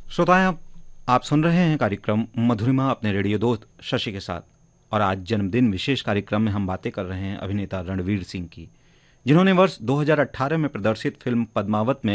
श्रोताएं, आप सुन रहे हैं कार्यक्रम मधुरिमा अपने रेडियो दोस्त शशि के साथ। और आज जन्मदिन विशेष कार्यक्रम में हम बातें कर रहे हैं अभिनेता रणवीर सिंह की, जिन्होंने वर्ष 2018 में प्रदर्शित फिल्म पद्मावत में